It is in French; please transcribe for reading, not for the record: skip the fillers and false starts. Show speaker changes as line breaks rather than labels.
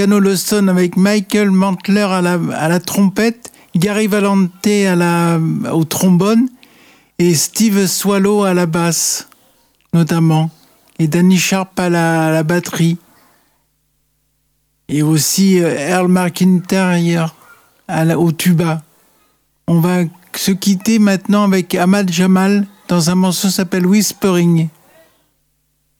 Piano Lawson avec Michael Mantler à la trompette, Gary Valente au trombone et Steve Swallow à la basse, notamment. Et Danny Sharp à la batterie. Et aussi Earl McIntyre au tuba. On va se quitter maintenant avec Ahmad Jamal dans un morceau qui s'appelle Whispering.